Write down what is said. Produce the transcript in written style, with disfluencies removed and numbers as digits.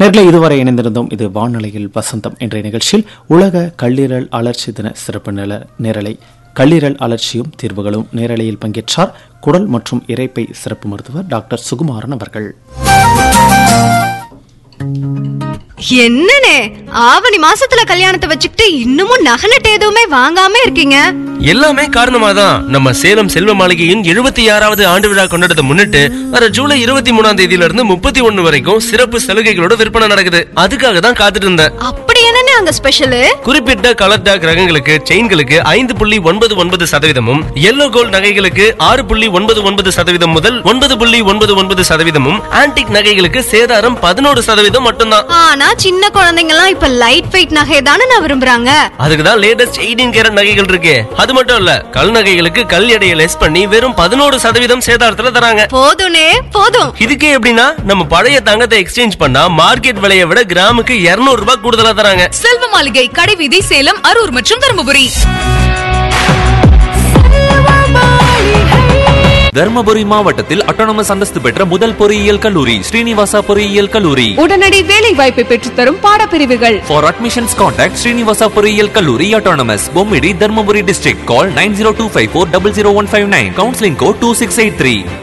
நேர்களை இதுவரை இணைந்திருந்தோம். இது வானொலியில் வசந்தம் என்ற நிகழ்ச்சியில் உலக கல்லீரல் அழற்சி தின சிறப்பு நேரலை. கல்லீரல் அழற்சியும் தீர்வுகளும் நேரலையில் பங்கேற்றார் குடல் மற்றும் இரைப்பை சிறப்பு மருத்துவர் டாக்டர் சுகுமாரன் அவர்கள். என்னனே ஆவணி மாசத்துல கல்யாணத்தை வச்சுக்கிட்டு இன்னமும் நகலட்டு எதுவுமே வாங்காம இருக்கீங்க? எல்லாமே காரணமாதான் நம்ம சேலம் செல்வ மாளிகையின் 76வது ஆண்டு விழா கொண்டாடத்தை முன்னிட்டு வர ஜூலை 23ஆம் தேதியில இருந்து 31 வரைக்கும் சிறப்பு சலுகைகளோட விற்பனை நடக்குது. அதுக்காக தான் காத்துட்டு இருந்தேன். அப்படி என்னனே அங்க ஸ்பெஷல்? குறிப்பிட்ட கலர் டாக் ரகங்களுக்கு செயின்களுக்கு 5.99% எல்லோ கோல்ட் நகைகளுக்கு 6.99% முதல் 9.99% ஆன்டிக் நகைகளுக்கு சேதாரம் 11% மட்டும்தான். ஆனா சின்ன குழந்தைங்க எல்லாம் இப்ப லைட் வெயிட் நகை தானே நான் விரும்புறாங்க. அதுக்குதான் லேட்டஸ்ட் 18 கேரட் நகைகள் இருக்கு. அது மட்டும் இல்ல, கல் நகைகளுக்கு கல் எடையை லெஸ் பண்ணி வெறும் 11% சேதாரத்துல தராங்க. போதும்னே போதும். இதுக்கே எப்படின்னா நம்ம பழைய தங்கத்தை எக்ஸ்சேஞ்ச் பண்ணா மார்க்கெட் விலையை விட கிராமுக்கு 200 ரூபாய் கூடுதலா தராங்க. செல்வ மாளிகை, கடைவீதி, சேலம், அரூர் மற்றும் தருமபுரி. தர்மபுரி மாவட்டத்தில் அட்டானமஸ் அந்தஸ்து பெற்ற முதல் பொறியியல் கல்லூரி ஸ்ரீனிவாசா பொறியியல் கல்லூரி. உடனடி வேலை வாய்ப்பை பெற்றுத்தரும் பாடப்பிரிவுகள். For admissions contact ஸ்ரீனிவாசா பொறியியல் கல்லூரி autonomous, Bommidi, Dharmapuri district. Call 9025400159. Counseling code 2683.